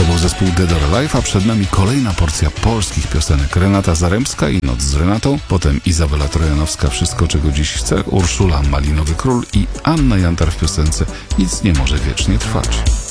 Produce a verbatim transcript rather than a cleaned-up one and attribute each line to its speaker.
Speaker 1: To był zespół Dead or Alive, a przed nami kolejna porcja polskich piosenek. Renata Zaremska i Noc z Renatą, potem Izabela Trojanowska, Wszystko czego dziś chcę, Urszula Malinowy Król i Anna Jantar w piosence Nic nie może wiecznie trwać.